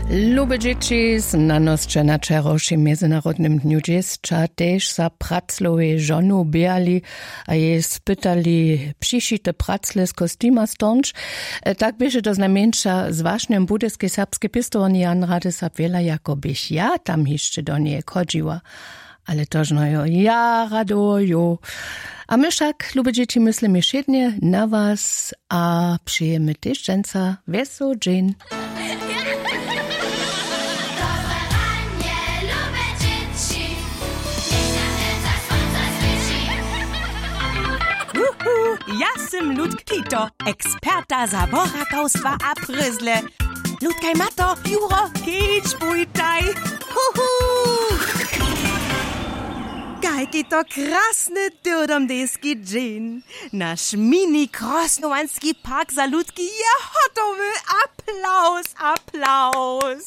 Lube dzieci, znanosće na wczorajszym Międzynarodnym Dniu Dziecka też za praclowe żonu biali, a je spytali przyszite pracle z kostyma stąd. Tak bieže to znamieńcza zwłaszczym budyjskiej serbskiej pistowanie Jan Rady Sapwiela, jakobyś ja tam jeszcze do niej chodziła. Ale toż no ja radoju. A my wszak, lube dzieci, myślimy świetnie na was, a przyjemy też dżęca wesoł dzień. Ja sam Ludk Kito, eksperta zaborakowstwa a pryzle. Ludkaj mato, juro, kicz, bujtaj. Kajki to krasny tyrdomdeski dzień. Nasz mini krosnowanski park za Ludki je hotowy. Applaus, applaus.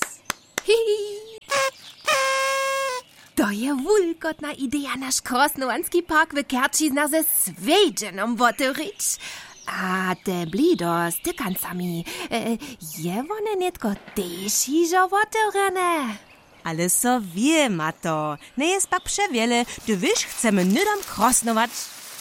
To je wulkotna idea nasz krosnowanski park w Kerčizna ze svedženom otevrić. A te blido z tykancami, je one netko też hižo otevřené. Ale so wie, Mato, nie jest pak przewiele, du wiesz, chcemy nydom krosnować.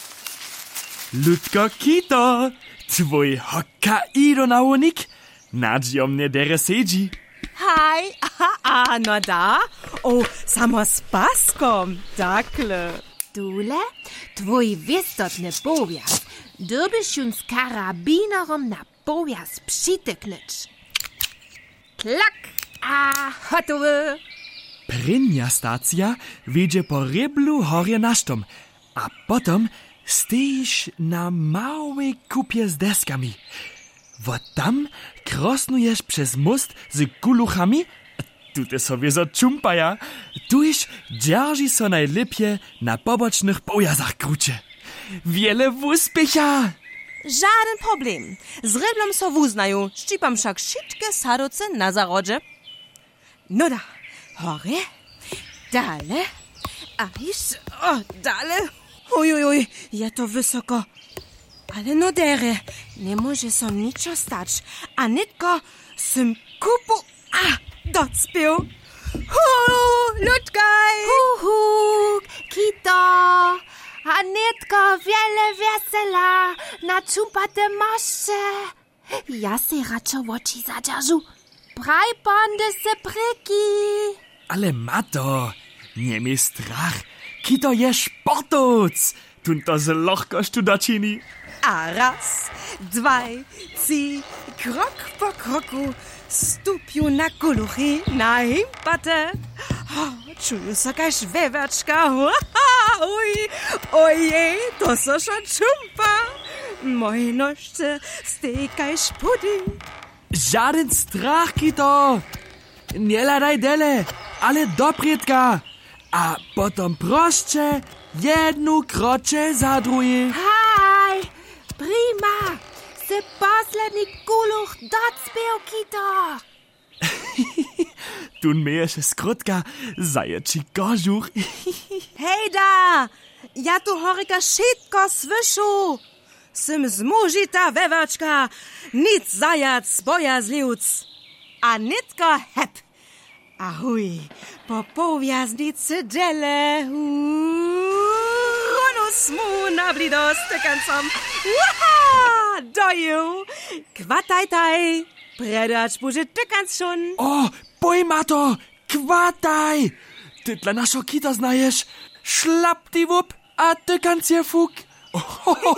Ludko Kito, twój hokkaido-naunik, nadzi o mnie dere sedzi. Hej, no da. O, samo z paskom, takle. Dule, twój wistotny powias, dobyś już z karabinerom na powias przytyknąć. Klak, a hotowy. Prynja stacja wiedzie po ryblu horje na sztom, a potom stoisz na małej kupie z deskami. Wo tam krosnujesz przez most z kuluchami, tu te sobie zaczumpaja, tuż dzierży so najlepiej na pobocznych pojazach krucie. Wiele úspěcha! Żaden problem. Z ryblom so wuznają, szczypam však wszystkie sadoce na zarodzie. No da, hore, dale, a jeszcze, dale. Oj, je to wysoko. Ale no dere, nie może so niczo stać, a nitko sym kupu, docpił. Ludkaj! Kito! A nitko wiele wesela, na čumpate mošće. Ja se račo v oči zadržu. Praj ponde se preki. Ale Mato, nie mi strach. Kito je sportoc. Tunto z lahkošću dočini. A raz, dwaj, trzy, krok po kroku, stupiu na kuluchy, na himpate. Czuję se kaj szwewaczka. Ojej, to so šo čumpa. Moje nožce stekaj špudi. Žaden strach, Kito. Nie ladaj dele, ale dopriedka. A potom prošće jednu kroče za drugi. Hej, prima. Se posledný kuluch docpil, Kito. Tun mieješ skrótka zaječí kožuch. Hejda, ja tu horika šitko svyšu. Sym zmužita vevačka, nic zajac, bojazliuc. A nitko hep. Ahuj, po powiaznicy dele. Ronu smu na blidost kancom. Waha, doju, kwatajtaj. Predać buže tykans schon. Boj, Mato, kwataj. Ty dla naszego Kita znajesz. Szlap ty wup, a tykans je fuk.